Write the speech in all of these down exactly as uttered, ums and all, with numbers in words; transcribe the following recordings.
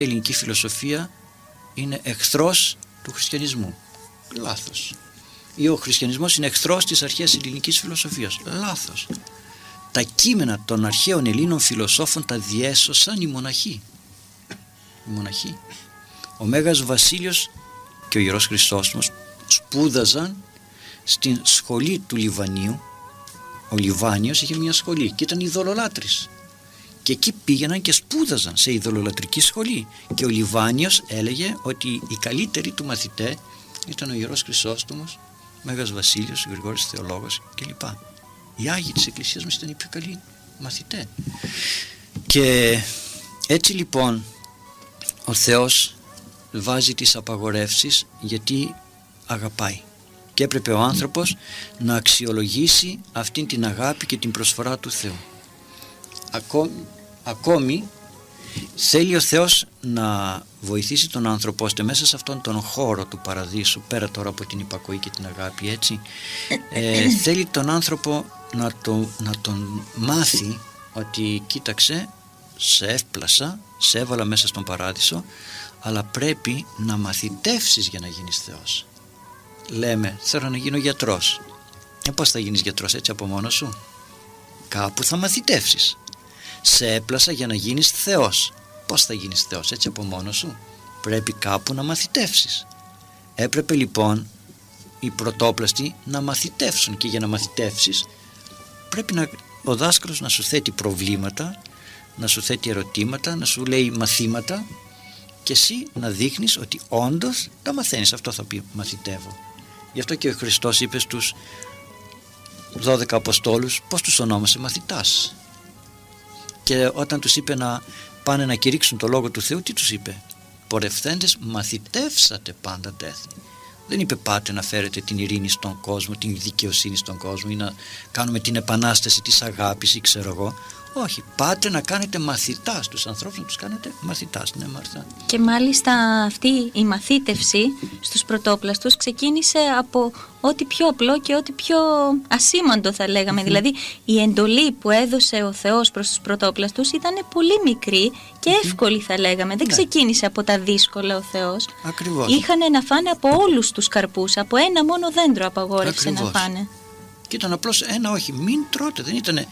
Η ελληνική φιλοσοφία είναι εχθρός του χριστιανισμού. Λάθος. Ή ο χριστιανισμός είναι εχθρός της αρχαίας ελληνικής φιλοσοφίας. Λάθος. Τα κείμενα των αρχαίων Ελλήνων φιλοσόφων τα διέσωσαν οι μοναχοί. Οι μοναχοί. Ο Μέγας Βασίλειος και ο Ιερός Χρυσόστομος σπούδαζαν στην σχολή του Λιβανίου. Ο Λιβάνιος είχε μια σχολή και ήταν ειδωλολάτρης. Και εκεί πήγαιναν και σπούδαζαν σε ειδωλολατρική σχολή. Και ο Λιβάνιος έλεγε ότι οι καλύτεροι του μαθητέ ήταν ο Ιερός Χρυσόστομος, ο Μέγας Βασίλειος, ο Γρηγόρης Θεολόγος κλπ. Οι Άγιοι της Εκκλησίας μας ήταν οι πιο καλοί μαθητέ. Και έτσι λοιπόν ο Θεός βάζει τις απαγορεύσεις γιατί αγαπάει. Και έπρεπε ο άνθρωπος να αξιολογήσει αυτήν την αγάπη και την προσφορά του Θεού. Ακόμη, ακόμη θέλει ο Θεός να βοηθήσει τον άνθρωπο ώστε μέσα σε αυτόν τον χώρο του παραδείσου, πέρα τώρα από την υπακοή και την αγάπη, έτσι, ε, θέλει τον άνθρωπο να, το, να τον μάθει ότι κοίταξε, σε έσπλασα, σε έβαλα μέσα στον παράδεισο, αλλά πρέπει να μαθητεύσεις για να γίνεις Θεός. Λέμε, θέλω να γίνω γιατρός. Ε, πώς θα γίνεις γιατρός έτσι από μόνος σου? Κάπου θα μαθητεύσεις. Σε έπλασα για να γίνεις Θεός. Πώς θα γίνεις Θεός έτσι από μόνος σου? Πρέπει κάπου να μαθητεύσεις. Έπρεπε λοιπόν οι πρωτόπλαστοι να μαθητεύσουν, και για να μαθητεύσεις πρέπει να, ο δάσκαλος να σου θέτει προβλήματα, να σου θέτει ερωτήματα, να σου λέει μαθήματα και εσύ να δείχνεις ότι όντως τα μαθαίνεις. Αυτό θα πει μαθητεύω. Γι' αυτό και ο Χριστός είπε στους δώδεκα Αποστόλους, πώς τους ονόμασε? Μαθητάς. Και όταν τους είπε να πάνε να κηρύξουν το Λόγο του Θεού, τι τους είπε? Πορευθέντες μαθητεύσατε πάντα τα έθνη. Δεν είπε πάτε να φέρετε την ειρήνη στον κόσμο, την δικαιοσύνη στον κόσμο ή να κάνουμε την επανάσταση της αγάπης ή ξέρω εγώ. Όχι, πάτε να κάνετε μαθητάς τους ανθρώπους, να τους κάνετε μαθητάς. Ναι, Μάρθα. Και μάλιστα αυτή η μαθήτευση στους πρωτόπλαστους ξεκίνησε από ό,τι πιο απλό και ό,τι πιο ασήμαντο θα λέγαμε. Mm-hmm. Δηλαδή η εντολή που έδωσε ο Θεός προς τους πρωτόπλαστους ήταν πολύ μικρή και mm-hmm. εύκολη θα λέγαμε. Δεν ναι. ξεκίνησε από τα δύσκολα ο Θεός. Ακριβώς. Είχαν να φάνε από όλους τους καρπούς, από ένα μόνο δέντρο απαγόρευσε Ακριβώς. να φάνε. Και ήταν απλώς ένα, όχι, μην τρώτε, δεν ήτανε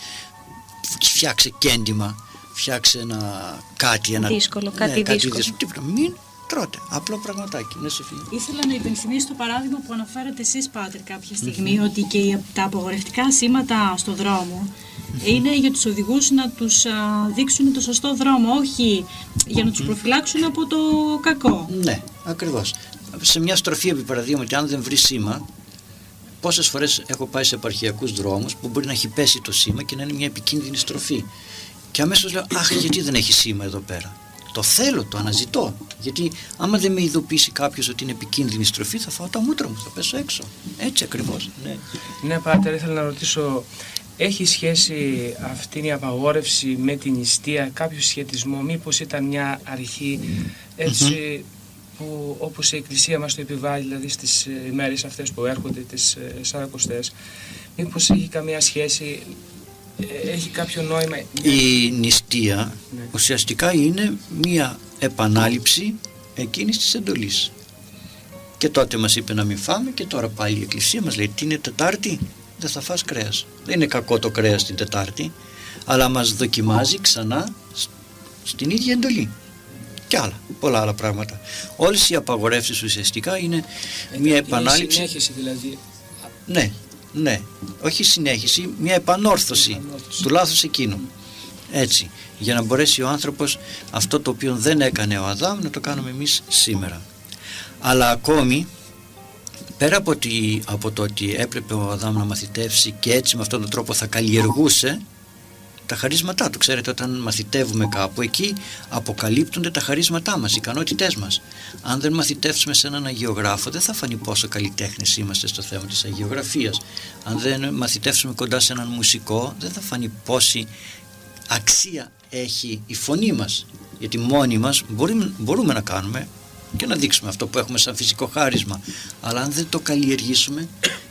φτιάξε κέντημα, φτιάξε ένα κάτι, ένα δύσκολο, κάτι, ναι, κάτι δύσκολο. δύσκολο. Τίποτα, μην τρώτε, απλό πραγματάκι. Ναι, Σοφία. Ήθελα να υπενθυμίσω το παράδειγμα που αναφέρατε εσείς, Πάτερ, κάποια στιγμή, mm-hmm. ότι και τα απαγορευτικά σήματα στο δρόμο mm-hmm. είναι για τους οδηγούς να τους α, δείξουν το σωστό δρόμο, όχι για να τους προφυλάξουν από το κακό. Ναι, ακριβώς. Σε μια στροφή, επί παραδείγματι, αν δεν βρει σήμα, πόσες φορές έχω πάει σε επαρχιακούς δρόμους που μπορεί να έχει πέσει το σήμα και να είναι μια επικίνδυνη στροφή. Και αμέσως λέω, αχ, γιατί δεν έχει σήμα εδώ πέρα? Το θέλω, το αναζητώ. Γιατί άμα δεν με ειδοποιήσει κάποιος ότι είναι επικίνδυνη στροφή, θα φάω τα μούτρα μου, θα πέσω έξω. Έτσι ακριβώς. Ναι, ναι Πάτερ, ήθελα να ρωτήσω, έχει σχέση αυτή η απαγόρευση με την νηστεία, κάποιο σχετισμό, μήπως ήταν μια αρχή έτσι... Mm-hmm. που όπως η Εκκλησία μας το επιβάλλει, δηλαδή στις ημέρες αυτές που έρχονται, τις Σαρακοστές, μήπως έχει καμία σχέση, έχει κάποιο νόημα? Η νηστεία ναι. ουσιαστικά είναι μία επανάληψη εκείνης της εντολής. Και τότε μας είπε να μην φάμε και τώρα πάλι η Εκκλησία μας λέει τι είναι Τετάρτη, δεν θα φας κρέας. Δεν είναι κακό το κρέας την Τετάρτη, αλλά μας δοκιμάζει ξανά στην ίδια εντολή. Και άλλα, πολλά άλλα πράγματα. Όλες οι απαγορεύσεις ουσιαστικά είναι ε, μια επανάληψη. Συνέχιση δηλαδή. Ναι, ναι. Όχι συνέχιση, μια επανόρθωση, επανόρθωση. του λάθους εκείνου. Έτσι, για να μπορέσει ο άνθρωπος αυτό το οποίο δεν έκανε ο Αδάμ να το κάνουμε εμείς σήμερα. Αλλά ακόμη, πέρα από, τη, από το ότι έπρεπε ο Αδάμ να μαθητεύσει και έτσι με αυτόν τον τρόπο θα καλλιεργούσε τα χαρίσματά του. Ξέρετε, όταν μαθητεύουμε κάπου, εκεί αποκαλύπτονται τα χαρίσματά μας, οι ικανότητές μας. Αν δεν μαθητεύσουμε σε έναν αγιογράφο, δεν θα φανεί πόσο καλλιτέχνες είμαστε στο θέμα της αγιογραφίας. Αν δεν μαθητεύσουμε κοντά σε έναν μουσικό, δεν θα φανεί πόση αξία έχει η φωνή μας. Γιατί μόνοι μας μπορούμε, μπορούμε να κάνουμε και να δείξουμε αυτό που έχουμε σαν φυσικό χάρισμα. Αλλά αν δεν το καλλιεργήσουμε,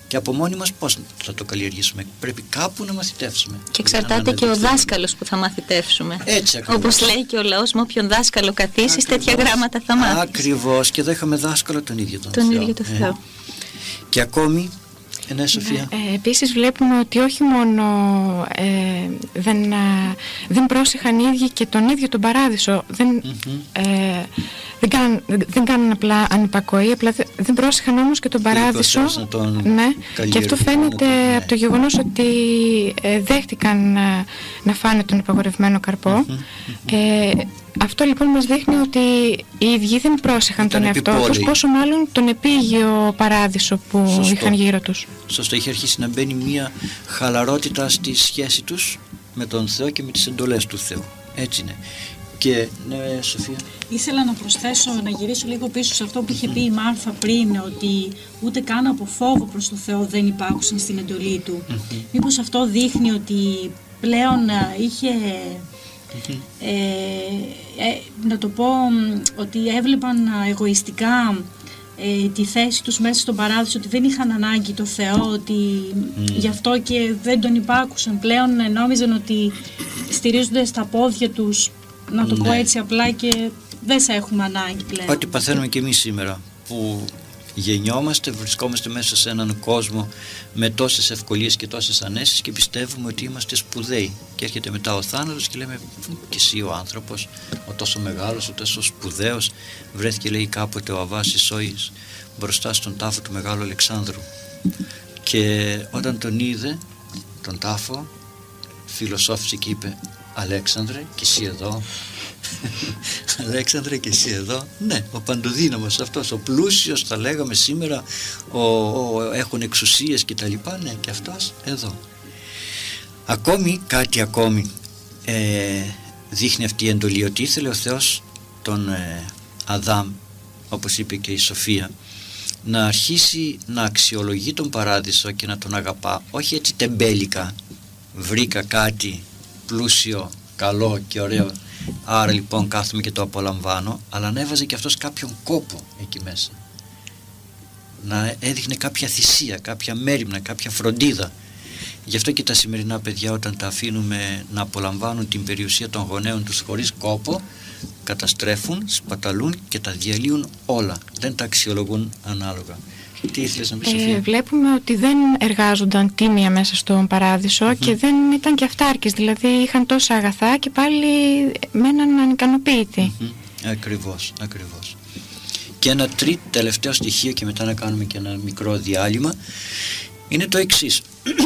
Και από μόνοι μας πώς θα το καλλιεργήσουμε? Πρέπει κάπου να μαθητεύσουμε. Και εξαρτάται και ο δάσκαλος που θα μαθητεύσουμε. Έτσι ακριβώς. Όπως λέει και ο λαός, με όποιον δάσκαλο καθίσεις, τέτοια γράμματα θα μάθεις. Ακριβώς. Και εδώ είχαμε δάσκαλο τον ίδιο τον, τον Θεό. ίδιο τον ε. Θεό. Και ακόμη, ναι, Σοφία. Ε, επίσης βλέπουμε ότι όχι μόνο ε, δεν, ε, δεν πρόσεχαν οι ίδιοι και τον ίδιο τον παράδεισο. Δεν, mm-hmm. ε, δεν, κάναν, δεν κάναν απλά ανυπακοή, απλά δεν πρόσεχαν όμως και τον παράδεισο. Τον ναι, και αυτό φαίνεται τον, ναι. από το γεγονός ότι ε, δέχτηκαν ε, να φάνε τον απαγορευμένο καρπό. Mm-hmm. Ε, αυτό λοιπόν μας δείχνει ότι οι ίδιοι δεν πρόσεχαν ήταν τον εαυτό τους, πόσο μάλλον τον επίγειο παράδεισο που Σωστό. είχαν γύρω τους. Σωστό, είχε αρχίσει να μπαίνει μια χαλαρότητα στη σχέση τους με τον Θεό και με τις εντολές του Θεού. Έτσι είναι. Και ναι, Σοφία. Ήθελα να προσθέσω, να γυρίσω λίγο πίσω σε αυτό που είχε πει η Μάρθα πριν, ότι ούτε καν από φόβο προς τον Θεό δεν υπάκουσαν στην εντολή του. Mm-hmm. Μήπως αυτό δείχνει ότι πλέον είχε... Mm-hmm. Ε, ε, να το πω ότι έβλεπαν εγωιστικά ε, τη θέση τους μέσα στον παράδεισο, ότι δεν είχαν ανάγκη το Θεό, ότι mm. γι' αυτό και δεν τον υπάκουσαν πλέον, ε, νόμιζαν ότι στηρίζονται στα πόδια τους, να το mm. πω έτσι απλά, και δεν σε έχουμε ανάγκη πλέον. Ό,τι παθαίνουμε και εμείς σήμερα, που γεννιόμαστε, βρισκόμαστε μέσα σε έναν κόσμο με τόσες ευκολίες και τόσες ανέσεις και πιστεύουμε ότι είμαστε σπουδαίοι, και έρχεται μετά ο θάνατος και λέμε, και εσύ ο άνθρωπος, ο τόσο μεγάλος, ο τόσο σπουδαίος, βρέθηκε, λέει, κάποτε ο Αββάς Ισόης μπροστά στον τάφο του Μεγάλου Αλεξάνδρου, και όταν τον είδε τον τάφο φιλοσόφησε και είπε, Αλέξανδρε, και εσύ εδώ? Αλέξανδρε, και εσύ εδώ? Ναι, ο παντοδύναμος αυτός, ο πλούσιος θα λέγαμε σήμερα, ο, ο, έχουν εξουσίες και τα λοιπά, ναι, και αυτός εδώ. Ακόμη, κάτι ακόμη ε, δείχνει αυτή η εντολή, ότι ήθελε ο Θεός τον ε, Αδάμ, όπως είπε και η Σοφία, να αρχίσει να αξιολογεί τον παράδεισο και να τον αγαπά, όχι έτσι τεμπέλικα, βρήκα κάτι πλούσιο, καλό και ωραίο, άρα λοιπόν κάθομαι και το απολαμβάνω, αλλά να έβαζε και αυτός κάποιον κόπο εκεί μέσα, να έδειχνε κάποια θυσία, κάποια μέριμνα, κάποια φροντίδα. Γι' αυτό και τα σημερινά παιδιά, όταν τα αφήνουμε να απολαμβάνουν την περιουσία των γονέων τους χωρίς κόπο, καταστρέφουν, σπαταλούν και τα διαλύουν όλα, δεν τα αξιολογούν ανάλογα. Τι ήθελες να πεις, Σοφία? Ε, βλέπουμε ότι δεν εργάζονταν τίμια μέσα στον παράδεισο, mm-hmm. και δεν ήταν και αυτάρκες, δηλαδή είχαν τόσα αγαθά και πάλι μέναν ανικανοποίητοι. Mm-hmm. Ακριβώς, ακριβώς. Και ένα τρίτο τελευταίο στοιχείο, και μετά να κάνουμε και ένα μικρό διάλειμμα, είναι το εξής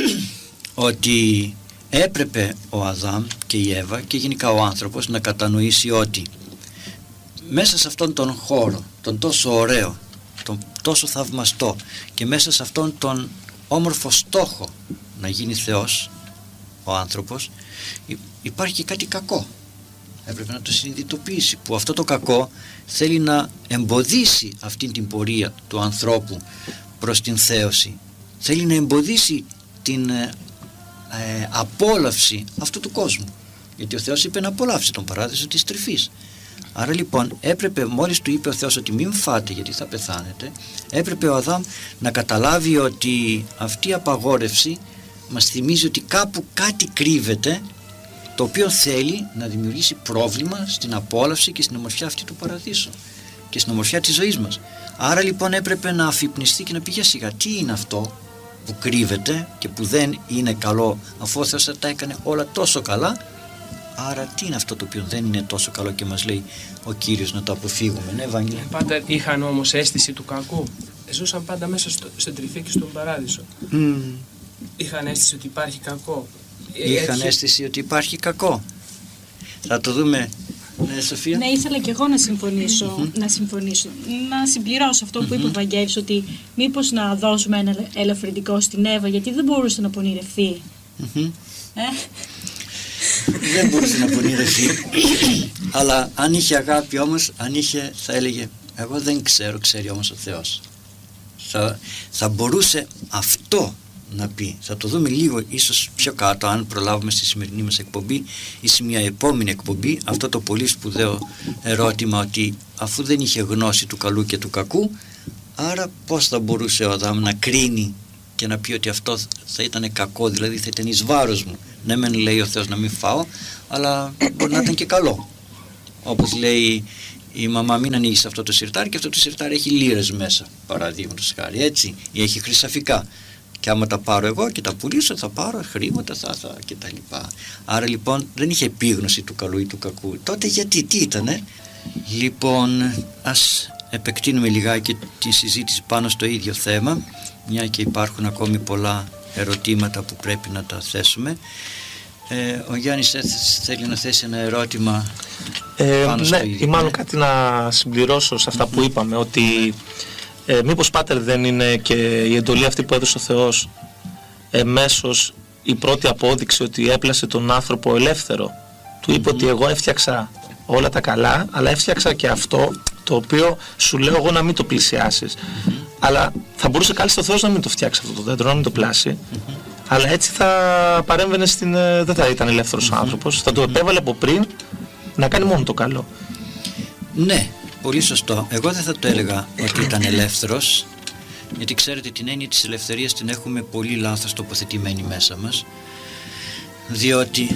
ότι έπρεπε ο Αδάμ και η Εύα και γενικά ο άνθρωπος να κατανοήσει ότι μέσα σε αυτόν τον χώρο, τον τόσο ωραίο, τον τόσο θαυμαστό, και μέσα σε αυτόν τον όμορφο στόχο να γίνει Θεός ο άνθρωπος, υπάρχει και κάτι κακό. Έπρεπε να το συνειδητοποιήσει, που αυτό το κακό θέλει να εμποδίσει αυτή την πορεία του ανθρώπου προς την θέωση, θέλει να εμποδίσει την ε, ε, απόλαυση αυτού του κόσμου, γιατί ο Θεός είπε να απολαύσει τον παράδεισο της τρυφής. Άρα λοιπόν έπρεπε, μόλις του είπε ο Θεός ότι μην φάτε γιατί θα πεθάνετε, έπρεπε ο Αδάμ να καταλάβει ότι αυτή η απαγόρευση μας θυμίζει ότι κάπου κάτι κρύβεται, το οποίο θέλει να δημιουργήσει πρόβλημα στην απόλαυση και στην ομορφιά αυτή του παραδείσου και στην ομορφιά της ζωής μας. Άρα λοιπόν έπρεπε να αφυπνιστεί και να πει, για σιγά, τι είναι αυτό που κρύβεται και που δεν είναι καλό, αφού ο Θεός τα έκανε όλα τόσο καλά? Άρα τι είναι αυτό το οποίο δεν είναι τόσο καλό και μας λέει ο Κύριος να το αποφύγουμε? Ναι, Ευάγγελε. Πάντα είχαν όμως αίσθηση του κακού. Ζούσαν πάντα μέσα στο, στην τρυφή και στον παράδεισο. Mm. Είχαν αίσθηση ότι υπάρχει κακό. Είχαν Έτσι... αίσθηση ότι υπάρχει κακό. Θα το δούμε. Ναι, Σοφία. Ναι, ήθελα και εγώ να συμφωνήσω, mm-hmm. να συμφωνήσω. Να συμπληρώσω αυτό που mm-hmm. είπε ο Βαγγέλης, ότι μήπως να δώσουμε ένα ελαφρυντικό στην Εύα, γιατί δεν μπορούσε να πονηρευτεί. Mm-hmm. Ε? Δεν μπορούσε να πονηρευτεί. Αλλά αν είχε αγάπη όμως, αν είχε, θα έλεγε, εγώ δεν ξέρω, ξέρει όμως ο Θεός. Θα, θα μπορούσε αυτό να πει. Θα το δούμε λίγο ίσως πιο κάτω, αν προλάβουμε στη σημερινή μας εκπομπή ή σε μια επόμενη εκπομπή, αυτό το πολύ σπουδαίο ερώτημα, ότι αφού δεν είχε γνώση του καλού και του κακού, άρα πώς θα μπορούσε ο Αδάμ να κρίνει και να πει ότι αυτό θα ήταν κακό, δηλαδή θα ήταν εις βάρος μου. Ναι μεν λέει ο Θεός να μην φάω, αλλά μπορεί να ήταν και καλό. Όπως λέει η μαμά, μην ανοίγεις αυτό το σιρτάρι και αυτό το σιρτάρι έχει λίρες μέσα, παραδείγματος χάρη, έτσι, ή έχει χρυσαφικά. Και άμα τα πάρω εγώ και τα πουλήσω, θα πάρω χρήματα, θα, θα και τα λοιπά. Άρα λοιπόν δεν είχε επίγνωση του καλού ή του κακού. Τότε γιατί, τι ήτανε? Λοιπόν, ας επεκτείνουμε λιγάκι τη συζήτηση πάνω στο ίδιο θέμα, μια και υπάρχουν ακόμη πολλά ερωτήματα που πρέπει να τα θέσουμε. Ε, ο Γιάννης θέλει να θέσει ένα ερώτημα ε, πάνω στο ναι, ίδιο. Ή μάλλον κάτι να συμπληρώσω σε αυτά mm-hmm. που είπαμε, ότι ε, μήπως, Πάτερ, δεν είναι και η εντολή αυτή που έδωσε ο Θεός εμέσως η πρώτη απόδειξη ότι έπλασε τον άνθρωπο ελεύθερο. Του είπε mm-hmm. ότι εγώ έφτιαξα όλα τα καλά, αλλά έφτιαξα και αυτό το οποίο σου λέω εγώ να μην το πλησιάσεις. Mm-hmm. Αλλά θα μπορούσε κάλλιστα ο Θεός να μην το φτιάξει αυτό το δέντρο, να μην το πλάσει. Mm-hmm. Αλλά έτσι θα παρέμβαινε στην... δεν θα ήταν ελεύθερος mm-hmm. άνθρωπος. Θα το επέβαλε από πριν να κάνει μόνο το καλό. Ναι, πολύ σωστό. Εγώ δεν θα το έλεγα ότι ήταν ελεύθερος, γιατί ξέρετε την έννοια της ελευθερίας την έχουμε πολύ λάθος τοποθετημένη μέσα μας, διότι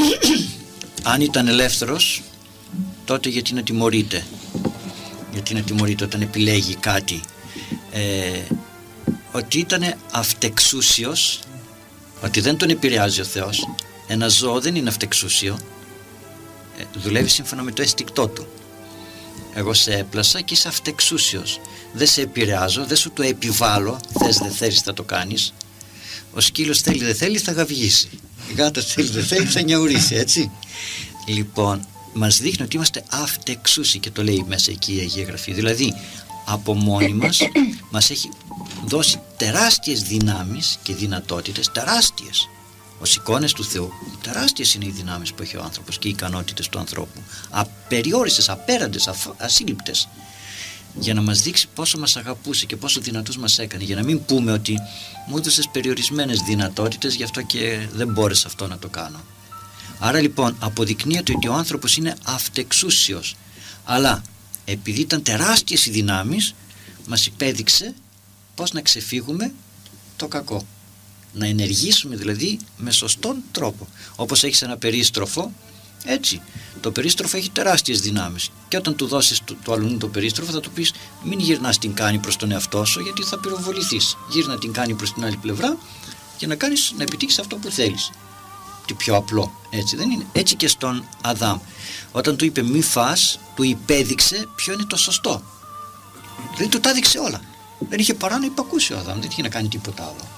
αν ήταν ελεύθερος, τότε γιατί να τιμωρείται? Γιατί να τιμωρείται όταν επιλέγει κάτι? Ε, ότι ήταν αυτεξούσιος, ότι δεν τον επηρεάζει ο Θεός. Ένα ζώο δεν είναι αυτεξούσιο, ε, δουλεύει σύμφωνα με το αισθηκτό του. Εγώ σε έπλασα και είσαι αυτεξούσιος, δεν σε επηρεάζω, δεν σου το επιβάλλω, θες δεν θέλεις θα το κάνεις. Ο σκύλος θέλει δεν θέλει θα γαυγίσει, η γάτα θέλει δεν θέλει θα νιαουρίσει, έτσι. Λοιπόν, μας δείχνει ότι είμαστε αυτεξούσιοι και το λέει μέσα εκεί η Αγία Γραφή. Δηλαδή από μόνοι μας μας έχει δώσει τεράστιες δυνάμεις και δυνατότητες, τεράστιες, ως εικόνες του Θεού. Τεράστιες είναι οι δυνάμεις που έχει ο άνθρωπος και οι ικανότητες του ανθρώπου, απεριόριστες, απέραντες, ασύλληπτες, για να μας δείξει πόσο μας αγαπούσε και πόσο δυνατούς μας έκανε, για να μην πούμε ότι μου έδωσες περιορισμένες δυνατότητες, γι' αυτό και δεν μπόρεσα αυτό να το κάνω. Άρα λοιπόν αποδεικνύεται ότι ο άνθρωπος είναι αυτεξούσιος, αλλά επειδή ήταν τεράστιες οι δυνάμεις, μας υπέδειξε πώς να ξεφύγουμε το κακό, να ενεργήσουμε δηλαδή με σωστόν τρόπο. Όπως έχεις ένα περίστροφο, έτσι, το περίστροφο έχει τεράστιες δυνάμεις και όταν του δώσεις του, του αλουνού το περίστροφο θα του πεις μην γυρνάς την κάνει προς τον εαυτό σου, γιατί θα πυροβοληθείς, γύρνα την κάνει προς την άλλη πλευρά για να, κάνεις, να επιτύχεις αυτό που θέλεις. Τι πιο απλό, έτσι δεν είναι? Έτσι και στον Αδάμ, όταν του είπε μη φας, του υπέδειξε ποιο είναι το σωστό, δηλαδή του τα έδειξε όλα. Δεν είχε παρά να υπακούσει ο Αδάμ, δεν είχε να κάνει τίποτα άλλο.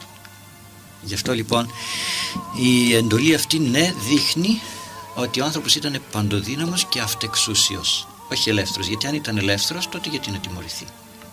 Γι' αυτό λοιπόν η εντολή αυτή, ναι, δείχνει ότι ο άνθρωπος ήταν παντοδύναμος και αυτεξούσιος, όχι ελεύθερος, γιατί αν ήταν ελεύθερος τότε γιατί να τιμωρηθεί?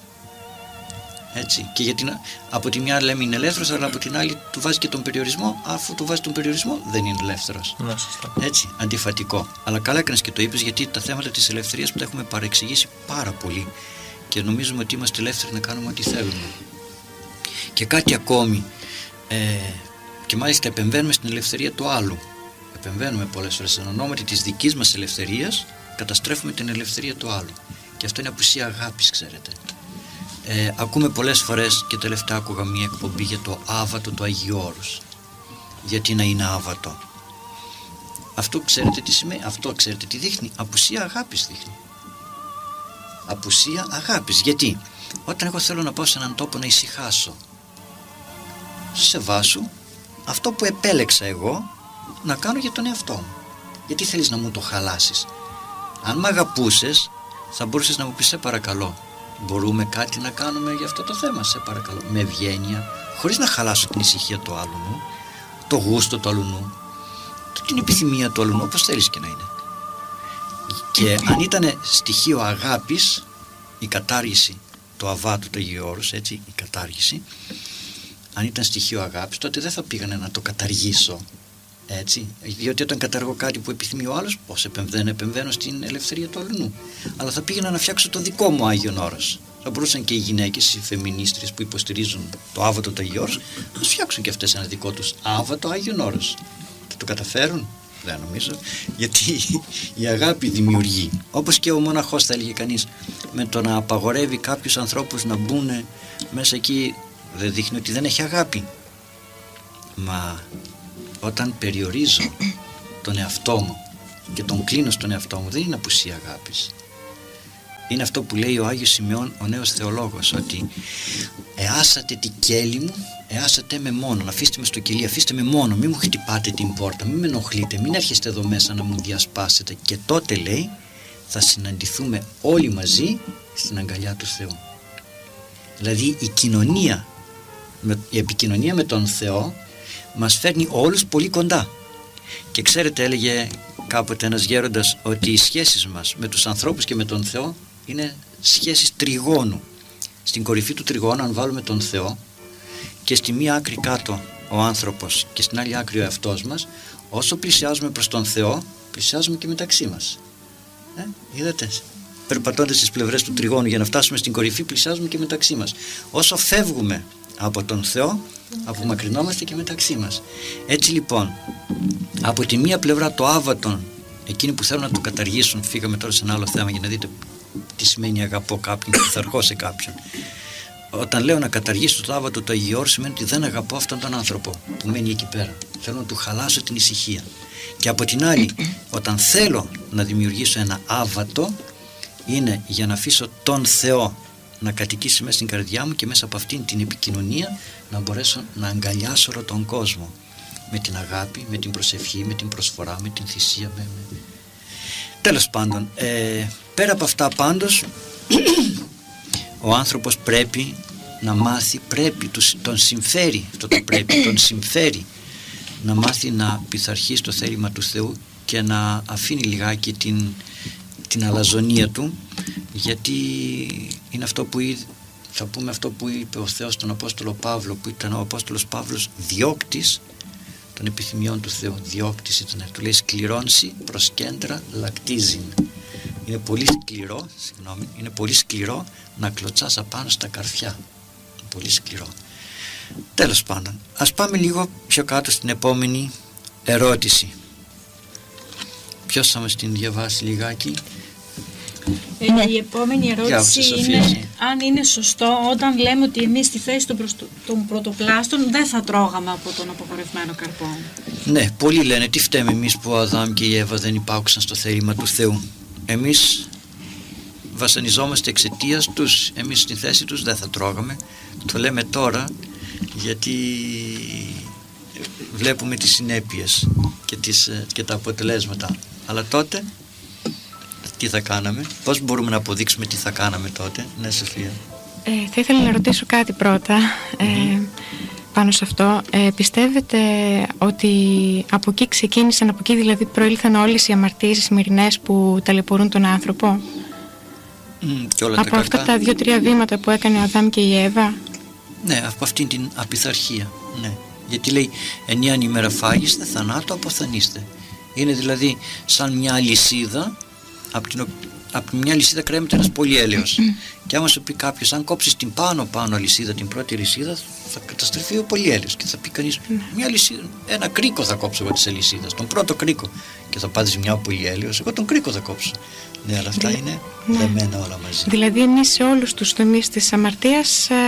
Έτσι, και γιατί να, από τη μια λέμε είναι ελεύθερος, αλλά από την άλλη του βάζει και τον περιορισμό, αφού του βάζει τον περιορισμό δεν είναι ελεύθερος. Ναι, έτσι, αντιφατικό. Αλλά καλά έκανες και το είπες, γιατί τα θέματα της ελευθερίας που τα έχουμε παρεξηγήσει πάρα πολύ και νομίζουμε ότι είμαστε ελεύθεροι να κάνουμε ό,τι θέλουμε. Και κάτι ακόμη, ε, και μάλιστα επεμβαίνουμε στην ελευθερία του άλλου. Επεμβαίνουμε πολλές φορές εν ονόματι της δικής μας ελευθερίας, καταστρέφουμε την ελευθερία του άλλου. Και αυτό είναι απουσία αγάπης, ξέρετε. Ε, ακούμε πολλές φορές, και τελευταία άκουγα μια εκπομπή για το άβατο του Αγίου Όρους. Γιατί να είναι άβατο? Αυτό ξέρετε τι σημαίνει? Αυτό ξέρετε τι δείχνει? Απουσία αγάπης δείχνει. Απουσία αγάπης. Γιατί όταν εγώ θέλω να πάω σε έναν τόπο να ησυχάσω, σεβάσου αυτό που επέλεξα εγώ να κάνω για τον εαυτό μου. Γιατί θέλεις να μου το χαλάσεις? Αν μ' αγαπούσες θα μπορούσες να μου πεις σε παρακαλώ, μπορούμε κάτι να κάνουμε για αυτό το θέμα, σε παρακαλώ, με ευγένεια, χωρίς να χαλάσω την ησυχία του άλλου, το γούστο του άλλου, την επιθυμία του άλλου, όπως θέλεις και να είναι. Και αν ήταν στοιχείο αγάπης η κατάργηση του αβάτου του Αγίου Όρους, έτσι, η κατάργηση, αν ήταν στοιχείο αγάπης, τότε δεν θα πήγανε να το καταργήσω, έτσι, διότι όταν καταργώ κάτι που επιθυμεί ο άλλος, πώς δεν επεμβαίνω στην ελευθερία του αλλού, αλλά θα πήγαινα να φτιάξω το δικό μου Άγιον Όρος. Θα μπορούσαν και οι γυναίκες, οι φεμινίστριες που υποστηρίζουν το άβατο του Αγίου Όρους, να φτιάξουν και αυτές ένα δικό τους άβατο Άγιον Όρος. Θα το καταφέρουν? Δεν νομίζω, γιατί η αγάπη δημιουργεί. Όπως και ο μοναχός, θα έλεγε κανείς, με το να απαγορεύει κάποιους ανθρώπους να μπουν μέσα εκεί δεν δείχνει ότι δεν έχει αγάπη. Μα όταν περιορίζω τον εαυτό μου και τον κλείνω στον εαυτό μου, δεν είναι απουσία αγάπης. Είναι αυτό που λέει ο Άγιος Σημεών, ο νέος θεολόγος, ότι εάσατε τη κέλη μου, εάσατε με μόνο, αφήστε με στο κελί, αφήστε με μόνο, μην μου χτυπάτε την πόρτα, μην με ενοχλείτε, μην έρχεστε εδώ μέσα να μου διασπάσετε, και τότε, λέει, θα συναντηθούμε όλοι μαζί στην αγκαλιά του Θεού. Δηλαδή η κοινωνία, η επικοινωνία με τον Θεό μας φέρνει όλους πολύ κοντά. Και ξέρετε, έλεγε κάποτε ένας γέροντας, ότι οι σχέσεις μας με τους ανθρώπους και με τον Θεό είναι σχέσεις τριγώνου. Στην κορυφή του τριγώνου, αν βάλουμε τον Θεό, και στη μία άκρη κάτω ο άνθρωπος και στην άλλη άκρη ο εαυτός μας, όσο πλησιάζουμε προς τον Θεό, πλησιάζουμε και μεταξύ μας. Ε, είδατε, περπατώντας στις πλευρές του τριγώνου για να φτάσουμε στην κορυφή, πλησιάζουμε και μεταξύ μας. Όσο φεύγουμε από τον Θεό, απομακρυνόμαστε και μεταξύ μας. Έτσι λοιπόν, από τη μία πλευρά το άβατον, εκείνοι που θέλουν να το καταργήσουν, φύγαμε τώρα σε ένα άλλο θέμα για να δείτε τι σημαίνει αγαπώ κάποιον και πειθαρχώ σε κάποιον. Όταν λέω να καταργήσω το άβατο το αγιόρ, σημαίνει ότι δεν αγαπώ αυτόν τον άνθρωπο που μένει εκεί πέρα. Θέλω να του χαλάσω την ησυχία. Και από την άλλη, όταν θέλω να δημιουργήσω ένα άβατο, είναι για να αφήσω τον Θεό να κατοικήσει μέσα στην καρδιά μου και μέσα από αυτήν την επικοινωνία να μπορέσω να αγκαλιάσω όλο τον κόσμο με την αγάπη, με την προσευχή, με την προσφορά, με την θυσία. Με... Τέλος πάντων, ε, πέρα από αυτά πάντως ο άνθρωπος πρέπει να μάθει, πρέπει, τον συμφέρει, αυτό το πρέπει, τον συμφέρει να μάθει να πειθαρχεί στο θέλημα του Θεού και να αφήνει λιγάκι την, την αλαζονία του, γιατί είναι αυτό που θα πούμε αυτό που είπε ο Θεός στον Απόστολο Παύλο, που ήταν ο Απόστολος Παύλος διώκτης των επιθυμιών του Θεού. Διώκτης ήταν, του λέει σκληρώνση προς κέντρα λακτίζειν. Είναι πολύ σκληρό, συγγνώμη, είναι πολύ σκληρό να κλωτσάς απάνω στα καρφιά. Πολύ σκληρό. Τέλος πάντων, ας πάμε λίγο πιο κάτω στην επόμενη ερώτηση. Ποιος θα μας την διαβάσει λιγάκι? Ε, η επόμενη ερώτηση Σοφία, είναι εσύ. αν είναι σωστό όταν λέμε ότι εμείς στη θέση των, προστο... των πρωτοπλάστων δεν θα τρώγαμε από τον απαγορευμένο καρπό. Ναι, πολλοί λένε τι φταίμε εμείς που ο Αδάμ και η Εύα δεν υπάκουσαν στο θέλημα του Θεού. Εμείς βασανιζόμαστε εξαιτίας τους, εμείς στη θέση τους δεν θα τρώγαμε. Το λέμε τώρα γιατί βλέπουμε τις συνέπειες και, τις, και τα αποτελέσματα. Αλλά τότε τι θα κάναμε, πώς μπορούμε να αποδείξουμε τι θα κάναμε τότε? Ναι, Σοφία. Ε, θα ήθελα να ρωτήσω κάτι πρώτα ε, πάνω σε αυτό. Ε, πιστεύετε ότι από εκεί ξεκίνησαν, από εκεί δηλαδή προήλθαν όλες οι αμαρτίες οι σημερινές που ταλαιπωρούν τον άνθρωπο? Mm, και όλα από τα αυτά κακά. τα δύο-τρία βήματα που έκανε ο Αδάμ και η Εύα? Ναι, από αυτήν την απειθαρχία. Ναι. Γιατί λέει ενίαν ημέρα φάγεστε, θανάτου αποθανείστε. Είναι δηλαδή σαν μια αλυσίδα, από την, από την μια αλυσίδα κρέμεται ένας πολυέλαιος. Και άμα σου πει κάποιος, αν κόψεις την πάνω πάνω αλυσίδα, την πρώτη αλυσίδα, θα καταστρεφεί ο πολυέλαιος. Και θα πει κανείς, μια αλυσίδα, ένα κρίκο θα κόψω εγώ της αλυσίδας, τον πρώτο κρίκο. Και θα πάθεις μια πολυέλαιος, εγώ τον κρίκο θα κόψω. Ναι, αλλά αυτά είναι ναι. δεμένα όλα μαζί. Δηλαδή εμείς σε όλους τους τομείς της αμαρτίας ε,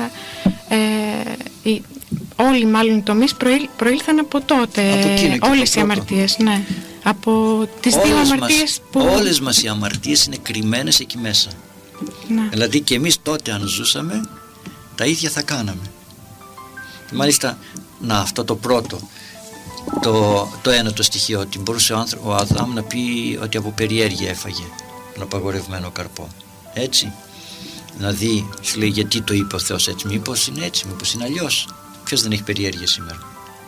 ε, οι, όλοι μάλλον οι τομείς προήλ, προήλθαν από τότε. Από όλες οι αμαρτίες, ναι. Από τις όλες δύο αμαρτίες μας, που... Όλες μας οι αμαρτίες είναι κρυμμένες εκεί μέσα. Ναι. Δηλαδή και εμείς τότε αν ζούσαμε τα ίδια θα κάναμε. Μάλιστα, να αυτό το πρώτο, το, το ένα το στοιχείο, ότι μπορούσε ο, άνθρω, ο Αδάμ να πει ότι από περιέργεια έφαγε τον απαγορευμένο καρπό. Έτσι. Να δει, σου λέει γιατί το είπε ο Θεός έτσι, μήπως είναι έτσι, μήπως είναι αλλιώς. Ποιος δεν έχει περιέργεια σήμερα?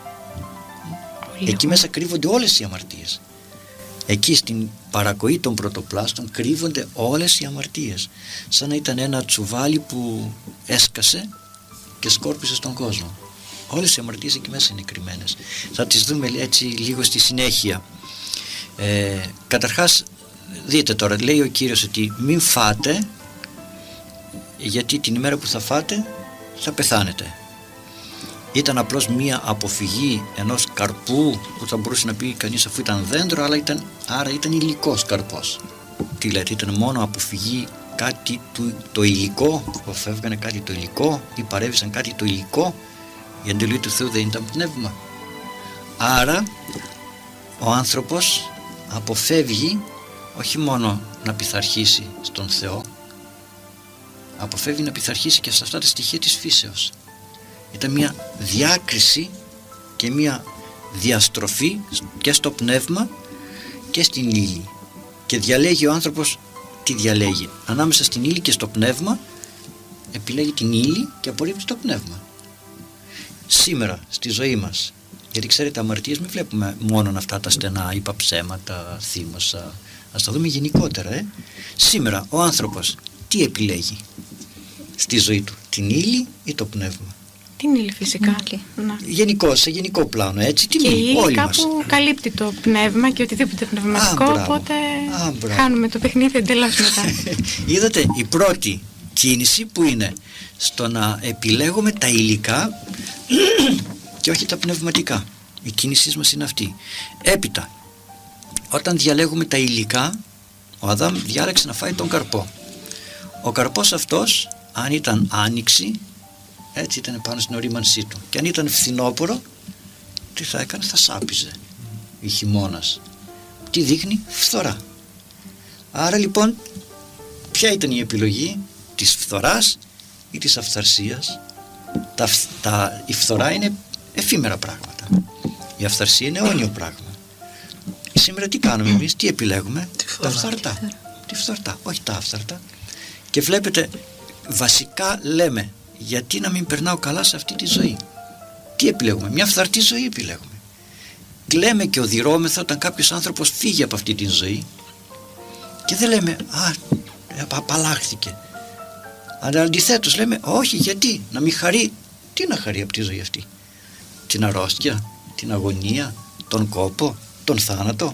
Εκεί μέσα κρύβονται όλες οι αμαρτίες. Εκεί στην παρακοή των πρωτοπλάστων κρύβονται όλες οι αμαρτίες. Σαν να ήταν ένα τσουβάλι που έσκασε και σκόρπισε στον κόσμο. Όλες οι αμαρτίες εκεί μέσα είναι κρυμμένες. Θα τις δούμε έτσι λίγο στη συνέχεια. Ε, καταρχάς δείτε τώρα, λέει ο Κύριος ότι μην φάτε, γιατί την ημέρα που θα φάτε θα πεθάνετε. Ήταν απλώς μία αποφυγή ενός καρπού που θα μπορούσε να πει κανείς αφού ήταν δέντρο, αλλά ήταν, άρα ήταν υλικός καρπός. Τι λέτε, ήταν μόνο αποφυγή κάτι του, το υλικό, αποφεύγανε κάτι το υλικό ή παρέβησαν κάτι το υλικό. Η εντολή του Θεού δεν ήταν πνεύμα. Άρα ο άνθρωπος αποφεύγει όχι μόνο να πειθαρχήσει στον Θεό, αποφεύγει να πειθαρχήσει και σε αυτά τα στοιχεία της φύσεως. Ήταν μια διάκριση και μια διαστροφή και στο πνεύμα και στην ύλη, και διαλέγει ο άνθρωπος, τι διαλέγει, ανάμεσα στην ύλη και στο πνεύμα επιλέγει την ύλη και απορρίπτει το πνεύμα. Σήμερα στη ζωή μας, γιατί ξέρετε αμαρτίες μην βλέπουμε μόνο αυτά τα στενά, είπα ψέματα, θύμωσα, ας τα δούμε γενικότερα. ε? Σήμερα ο άνθρωπος τι επιλέγει στη ζωή του, την ύλη ή το πνεύμα? Την ύλη φυσικά. Γενικό, σε γενικό πλάνο, έτσι. Τι και η ύλη κάπου μας καλύπτει το πνεύμα και οτιδήποτε πνευματικό, Α, οπότε Α, χάνουμε το παιχνίδι εντελώς μετά. Είδατε, η πρώτη κίνηση που είναι στο να επιλέγουμε τα υλικά και όχι τα πνευματικά. Η κίνησή μας είναι αυτή. Έπειτα, όταν διαλέγουμε τα υλικά, ο Αδάμ διάλεξε να φάει τον καρπό. Ο καρπός αυτός, αν ήταν άνοιξη, έτσι ήταν πάνω στην ορίμανσή του, και αν ήταν φθινόπωρο, τι θα έκανε? Θα σάπιζε η χειμώνας. Τι δείχνει? Φθορά. Άρα λοιπόν ποια ήταν η επιλογή? Της φθοράς ή της αυθαρσίας? τα, τα, η φθορά είναι εφήμερα πράγματα, η αυθαρσία είναι αιώνιο πράγμα. Σήμερα τι κάνουμε εμείς? Τι επιλέγουμε? Τα φθαρτά. Τη φθαρτά, όχι τα αυθαρτά. Και βλέπετε, βασικά λέμε, γιατί να μην περνάω καλά σε αυτή τη ζωή? Τι επιλέγουμε? Μια φθαρτή ζωή επιλέγουμε. Κλαίμε και οδυρώμεθα όταν κάποιος άνθρωπος φύγει από αυτή τη ζωή, και δεν λέμε α, απαλλάχθηκε. Αλλά αντιθέτως λέμε όχι, γιατί να μην χαρεί? Τι να χαρεί από τη ζωή αυτή? Την αρρώστια, την αγωνία, τον κόπο, τον θάνατο?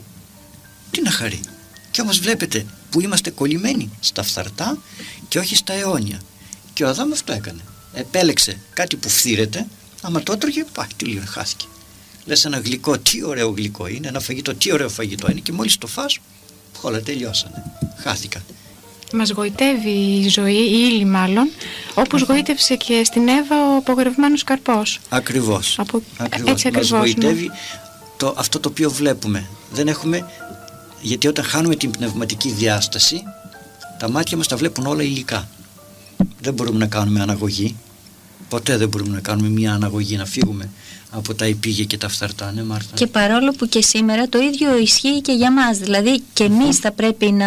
Τι να χαρεί? Και όμως βλέπετε που είμαστε κολλημένοι στα φθαρτά και όχι στα αιώνια. Και ο Αδάμ αυτό έκανε. Επέλεξε κάτι που φθήρεται, άμα το έτρωγε, πάει, τελείω, χάθηκε. Λες ένα γλυκό, τι ωραίο γλυκό είναι, ένα φαγητό, τι ωραίο φαγητό είναι, και μόλις το φας, όλα τελειώσανε, χάθηκαν. Μας γοητεύει η ζωή, η ύλη μάλλον, όπως γοήτευσε και στην Εύα ο απογορευμένος καρπός. Ακριβώς. Από... ακριβώς. Έτσι ακριβώς. Μας γοητεύει, ναι, το, αυτό το οποίο βλέπουμε. Δεν έχουμε, γιατί όταν χάνουμε την πνευματική διάσταση, τα μάτια μας τα βλέπουν όλα υλικά. Δεν μπορούμε να κάνουμε αναγωγή. Ποτέ δεν μπορούμε να κάνουμε μια αναγωγή, να φύγουμε από τα υπήγεια και τα φθαρτά, ναι Μάρθα? Και παρόλο που και σήμερα το ίδιο ισχύει και για μας, δηλαδή και εμείς θα πρέπει να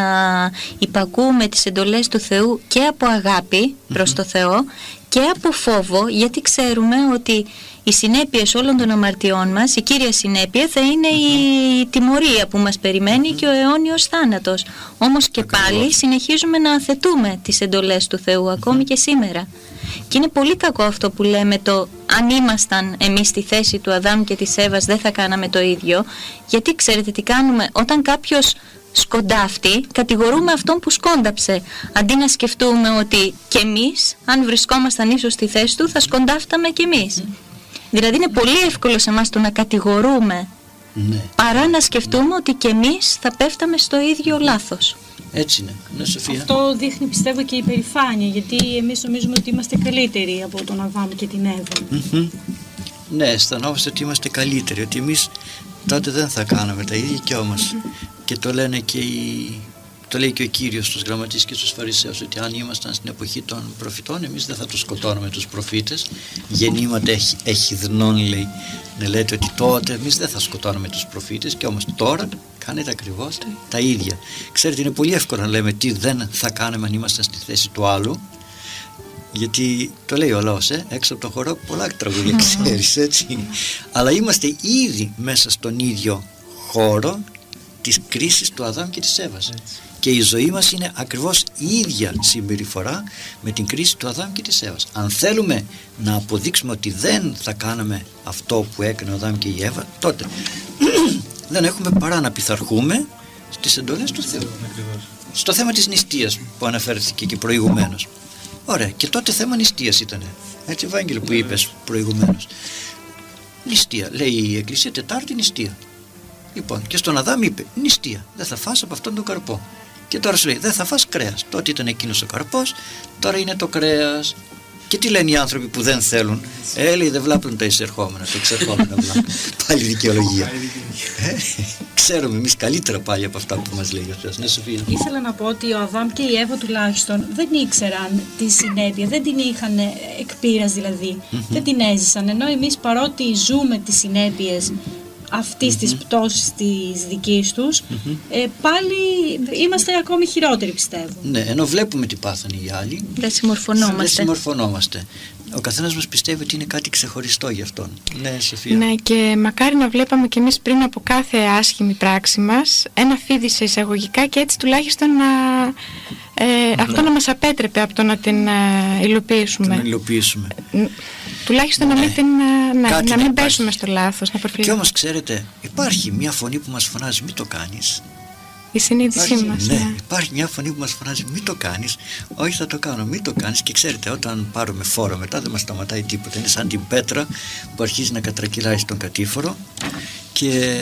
υπακούμε τις εντολές του Θεού και από αγάπη προς το Θεό και από φόβο, γιατί ξέρουμε ότι οι συνέπειες όλων των αμαρτιών μας, η κύρια συνέπεια θα είναι η τιμωρία που μας περιμένει και ο αιώνιος θάνατος. Όμως και Ακριβώς. πάλι συνεχίζουμε να αθετούμε τις εντολές του Θεού ακόμη και σήμερα. Και είναι πολύ κακό αυτό που λέμε, το αν ήμασταν εμείς στη θέση του Αδάμ και της Εύας δεν θα κάναμε το ίδιο. Γιατί ξέρετε τι κάνουμε? Όταν κάποιος σκοντάφτει, κατηγορούμε αυτόν που σκόνταψε, αντί να σκεφτούμε ότι και εμείς, αν βρισκόμασταν ίσως στη θέση του, θα σκοντάφταμε και εμείς. Δηλαδή είναι πολύ εύκολο σε εμάς το να κατηγορούμε, ναι, παρά να σκεφτούμε ότι και εμείς θα πέφταμε στο ίδιο λάθος. Έτσι είναι, ναι Σοφία? Αυτό δείχνει πιστεύω και η υπερηφάνεια, γιατί εμείς νομίζουμε ότι είμαστε καλύτεροι από τον Αδάμ και την Εύα. Mm-hmm. Ναι, αισθανόμαστε ότι είμαστε καλύτεροι, ότι εμείς τότε δεν θα κάναμε τα ίδια, και όμως mm-hmm. και το λένε και οι... το λέει και ο Κύριος στους γραμματείς και στους Φαρισαίους, ότι αν ήμασταν στην εποχή των προφητών, εμείς δεν θα τους σκοτώναμε τους προφήτες. Γεννήματα εχιδνών, λέει, να λέτε ότι τότε εμείς δεν θα σκοτώναμε τους προφήτες, και όμως τώρα κάνετε ακριβώς τα ίδια. Ξέρετε, είναι πολύ εύκολο να λέμε τι δεν θα κάναμε αν ήμασταν στη θέση του άλλου, γιατί το λέει ο λαός, ε, έξω από το χώρο πολλά τραγούδια ξέρεις, έτσι. Αλλά είμαστε ήδη μέσα στον ίδιο χώρο της κρίσης του Αδάμ και της Εύας. Έτσι. Και η ζωή μας είναι ακριβώς η ίδια συμπεριφορά με την κρίση του Αδάμ και της Εύας. Αν θέλουμε να αποδείξουμε ότι δεν θα κάναμε αυτό που έκανε ο Αδάμ και η Εύα, τότε δεν έχουμε παρά να πειθαρχούμε στις εντολές του Θεού. Στο θέμα της νηστείας που αναφέρθηκε και προηγουμένως. Ωραία, και τότε θέμα νηστείας ήταν. Έτσι, Ευάγγελο, που είπες προηγουμένως. Νηστεία, λέει η Εκκλησία, Τετάρτη νηστεία. Λοιπόν, και στον Αδάμ είπε νηστεία, δεν θα φας από αυτόν τον καρπό. Και τώρα σου λέει δεν θα φας κρέας. Τότε ήταν εκείνος ο καρπός, τώρα είναι το κρέας. Και τι λένε οι άνθρωποι που δεν θέλουν? Ε, λέει, δεν βλάπτουν τα εισερχόμενα, το εξερχόμενα βλάπτουν. Πάλι δικαιολογία. ε, ξέρουμε εμείς καλύτερα πάλι από αυτά που μας λέει ο Θεός. Ναι, Σοφία. Ήθελα να πω ότι ο Αδάμ και η Εύα τουλάχιστον δεν ήξεραν τη συνέπεια, δεν την είχαν εκ πείρας δηλαδή, mm-hmm. δεν την έζησαν. Ενώ εμείς παρότι ζούμε τις συνέπειες αυτής mm-hmm. της πτώσης της δικής τους, mm-hmm. ε, πάλι είμαστε ακόμη χειρότεροι, πιστεύω. Ναι, ενώ βλέπουμε τι πάθανε οι άλλοι, δεν συμμορφωνόμαστε. Δεν συμμορφωνόμαστε. Ο καθένας μας πιστεύει ότι είναι κάτι ξεχωριστό γι' αυτόν. Ναι, Σοφία. Ναι, και μακάρι να βλέπαμε κι εμείς πριν από κάθε άσχημη πράξη μας ένα φίδι σε εισαγωγικά, και έτσι τουλάχιστον να, ε, ναι. αυτό να μας απέτρεπε από το να την ε, υλοποιήσουμε. Να υλοποιήσουμε. Τουλάχιστον ναι. να μην, την, να, να, να μην πέσουμε στο λάθος. Να και όμως ξέρετε, υπάρχει μια φωνή που μας φωνάζει μην το κάνεις. Η συνείδησή υπάρχει, μας. Ναι, ναι, υπάρχει μια φωνή που μας φωνάζει μην το κάνεις. Όχι, θα το κάνω, μην το κάνεις. Και ξέρετε, όταν πάρουμε φόρο μετά δεν μας σταματάει τίποτα. Είναι σαν την πέτρα που αρχίζει να κατρακυλάει στον κατήφορο και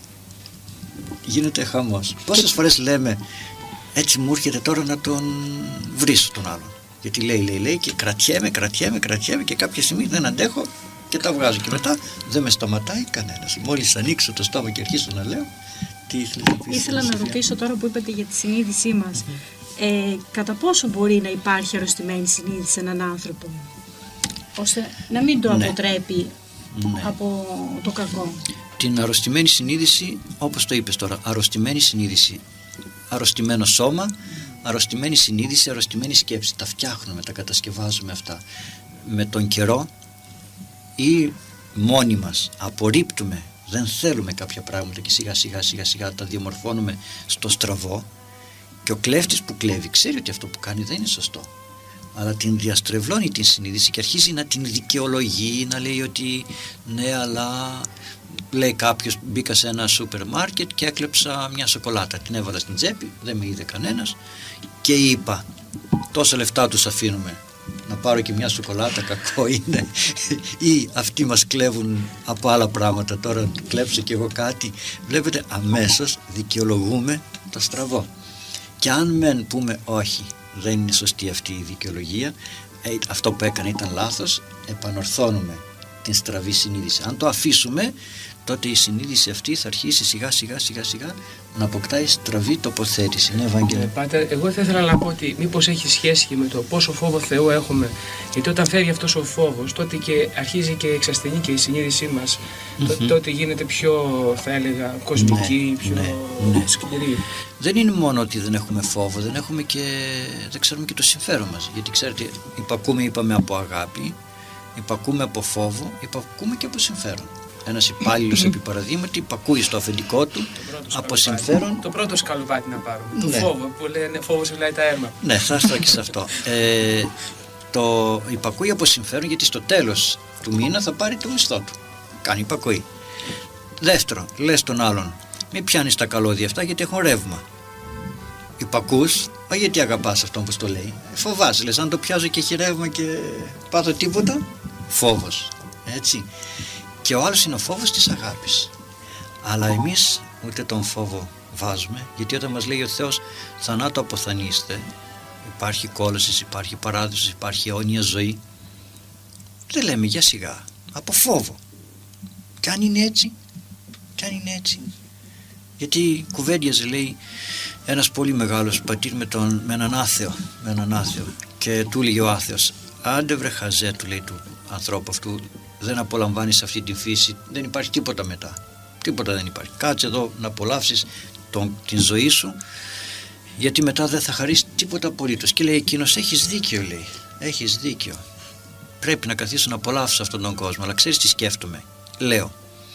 γίνεται χαμός. Πόσες φορές λέμε έτσι μου έρχεται τώρα να τον βρίσω τον άλλον. Γιατί λέει, λέει, λέει και κρατιέμαι, κρατιέμαι, κρατιέμαι και κάποια στιγμή δεν αντέχω και τα βγάζω. Και μετά δεν με σταματάει κανένας. Μόλις ανοίξω το στόμα και αρχίσω να λέω. Τι ήθελα να ρωτήσω τώρα που είπατε για τη συνείδησή μας. Ε, κατά πόσο μπορεί να υπάρχει αρρωστημένη συνείδηση σε έναν άνθρωπο, ώστε να μην το ναι. αποτρέπει ναι. από το κακό? Την αρρωστημένη συνείδηση, όπως το είπες τώρα, αρρωστημένη συνείδηση, αρρωστημένο σώμα, αρρωστημένη συνείδηση, αρρωστημένη σκέψη. Τα φτιάχνουμε, τα κατασκευάζουμε αυτά. Με τον καιρό ή μόνοι μας απορρίπτουμε, δεν θέλουμε κάποια πράγματα και σιγά σιγά σιγά σιγά τα διαμορφώνουμε στο στραβό, και ο κλέφτης που κλέβει ξέρει ότι αυτό που κάνει δεν είναι σωστό, αλλά την διαστρεβλώνει την συνείδηση και αρχίζει να την δικαιολογεί, να λέει ότι ναι, αλλά λέει κάποιος μπήκα σε ένα σούπερ μάρκετ και έκλεψα μια σοκολάτα, την έβαλα στην τσέπη, δεν με είδε κανένας και είπα τόσα λεφτά τους αφήνουμε να πάρω και μια σοκολάτα, κακό είναι? Ή αυτοί μας κλέβουν από άλλα πράγματα, τώρα κλέψω και εγώ κάτι. Βλέπετε, αμέσως δικαιολογούμε το στραβό. Και αν μεν πούμε όχι, δεν είναι σωστή αυτή η δικαιολογία, ε, αυτό που έκανε ήταν λάθος, επανορθώνουμε την στραβή συνείδηση. Αν το αφήσουμε, τότε η συνείδηση αυτή θα αρχίσει σιγά σιγά σιγά σιγά να αποκτάει στραβή τοποθέτηση. Ναι, Ευάγγελε. Ε, Πάτερ, εγώ θα ήθελα να πω ότι μήπως έχει σχέση και με το πόσο φόβο Θεού έχουμε. Γιατί όταν φεύγει αυτός ο φόβος, τότε και αρχίζει και εξασθενεί και η συνείδησή μας. Mm-hmm. Τότε γίνεται πιο, θα έλεγα, κοσμική, ναι, πιο ναι, ναι. σκληρή. Δεν είναι μόνο ότι δεν έχουμε φόβο, δεν έχουμε και, δεν ξέρουμε και το συμφέρον μας. Γιατί ξέρετε, υπακούμε, είπαμε, από αγάπη, υπακούμε από φόβο, υπακούμε και από συμφέρον. Ένας υπάλληλος επί παραδείγματι υπακούει στο αφεντικό του από συμφέρον. Το πρώτο σκαλοπάτι να πάρουμε. Ναι. Το φόβο που λένε φόβος βλάει τα έρμα. Ναι, θα έρθω και σε αυτό. Ε, το υπακούει από συμφέρον, γιατί στο τέλος του μήνα θα πάρει το μισθό του. Κάνει υπακούει. Δεύτερο, λες τον άλλον, μην πιάνεις τα καλώδια αυτά γιατί έχουν ρεύμα. Υπακούς, όχι γιατί αγαπάς αυτόν που στο λέει. Φοβάσαι, λες, αν το πιάζω και έχει ρεύμα και πάθω τίποτα, φόβος. Έτσι. Και ο άλλος είναι ο φόβος της αγάπης. Αλλά εμείς ούτε τον φόβο βάζουμε, γιατί όταν μας λέει ο Θεός θανάτου αποθανείστε, υπάρχει κόλαση, υπάρχει παράδεισος, υπάρχει αιώνια ζωή, δεν λέμε για σιγά, από φόβο. Και αν είναι έτσι, και αν είναι έτσι, γιατί κουβέντιαζε, λέει, ένας πολύ μεγάλος πατήρ με, τον, με έναν άθεο, με έναν άθεο, και του έλεγε ο άθεος, άντε βρε χαζέ, του λέει του ανθρώπου αυτού, δεν απολαμβάνεις αυτή τη φύση, δεν υπάρχει τίποτα μετά, τίποτα δεν υπάρχει, κάτσε εδώ να απολαύσεις τον, την ζωή σου, γιατί μετά δεν θα χαρείς τίποτα απολύτως. Και λέει εκείνος, έχεις δίκιο, λέει, έχεις δίκιο, πρέπει να καθίσω να απολαύσω αυτόν τον κόσμο, αλλά ξέρεις τι σκέφτομαι, λέω,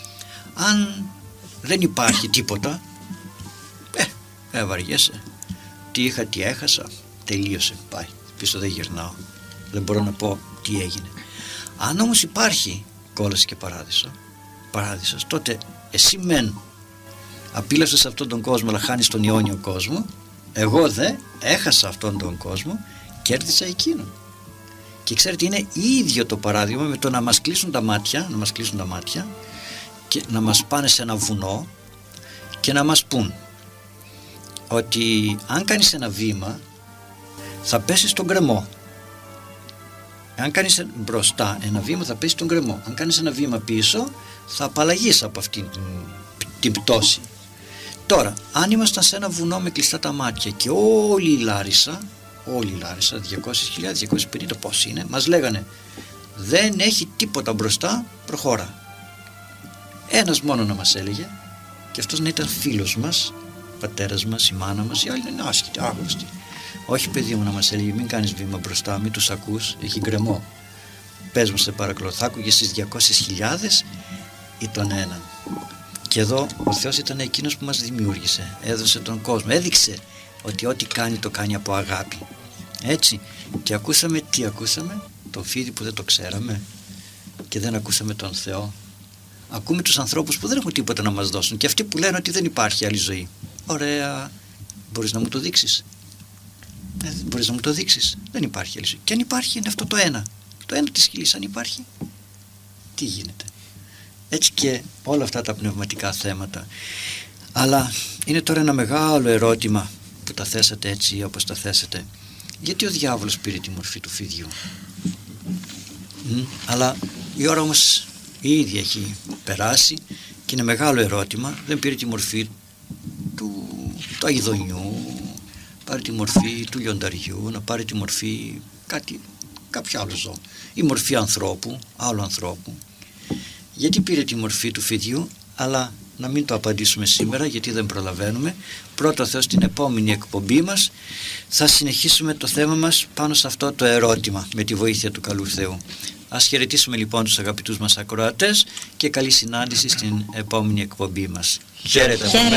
αν δεν υπάρχει τίποτα, ε, ε βαριέσαι, τι είχα, τι έχασα, τελείωσε, πάει, πίσω δεν γυρνάω, δεν μπορώ να πω τι έγινε. Αν όμως υπάρχει κόλαση και παράδεισο, παράδεισος, τότε εσύ μεν απίλαυσες αυτόν τον κόσμο, αλλά χάνεις τον αιώνιο κόσμο, εγώ δε έχασα αυτόν τον κόσμο, κέρδισα εκείνον. Και ξέρετε, είναι ίδιο το παράδειγμα με το να μας κλείσουν τα μάτια, να μας κλείσουν τα μάτια και να μας πάνε σε ένα βουνό και να μας πούν, ότι αν κάνεις ένα βήμα θα πέσεις στον γκρεμό. Αν κάνεις μπροστά ένα βήμα θα πέσεις στον γκρεμό. Αν κάνεις ένα βήμα πίσω θα απαλλαγείς από αυτήν την, την πτώση. Τώρα, αν ήμασταν σε ένα βουνό με κλειστά τα μάτια και όλη η Λάρισα, όλη η Λάρισα, διακόσιες χιλιάδες, διακόσιες πενήντα πώς είναι, μας λέγανε δεν έχει τίποτα μπροστά, προχώρα. Ένας μόνο να μας έλεγε, και αυτός να ήταν φίλος μας, πατέρας μας, η μάνα μας, οι άλλοι είναι άσχητοι, άγνωστοι. Όχι παιδί μου, να μας έλεγε μην κάνεις βήμα μπροστά, μην τους ακούς, έχει γκρεμό. Πες μου σε παρακαλώ, θα άκουγες στις διακόσιες χιλιάδες ή τον έναν? Και εδώ ο Θεός ήταν εκείνος που μας δημιούργησε, έδωσε τον κόσμο, έδειξε ότι ό,τι κάνει το κάνει από αγάπη. Έτσι, και ακούσαμε, τι ακούσαμε? Το φίδι που δεν το ξέραμε και δεν ακούσαμε τον Θεό. Ακούμε τους ανθρώπους που δεν έχουν τίποτα να μας δώσουν και αυτοί που λένε ότι δεν υπάρχει άλλη ζωή. Ωραία, μπορείς να μου το δείξεις? Ε, μπορείς να μου το δείξεις? Δεν υπάρχει άλλη ζωή. Και αν υπάρχει, είναι αυτό το ένα. Το ένα της σκυλής, αν υπάρχει, τι γίνεται? Έτσι και όλα αυτά τα πνευματικά θέματα. Αλλά είναι τώρα ένα μεγάλο ερώτημα που τα θέσατε έτσι όπως τα θέσατε. Γιατί ο διάβολος πήρε τη μορφή του φιδιού? Μ, αλλά η ώρα όμως ήδη έχει περάσει και είναι μεγάλο ερώτημα. Δεν πήρε τη μορφή του, του αηδονιού, πάρει τη μορφή του λιονταριού, να πάρει τη μορφή κάτι, κάποιο άλλο ζώο, η μορφή ανθρώπου, άλλου ανθρώπου. Γιατί πήρε τη μορφή του φιδιού? Αλλά να μην το απαντήσουμε σήμερα γιατί δεν προλαβαίνουμε. Πρώτα Θεός, στην επόμενη εκπομπή μας θα συνεχίσουμε το θέμα μας πάνω σε αυτό το ερώτημα με τη βοήθεια του καλού Θεού. Ας χαιρετήσουμε λοιπόν τους αγαπητούς μας ακροατές και καλή συνάντηση στην επόμενη εκπομπή μας. Χαίρετε.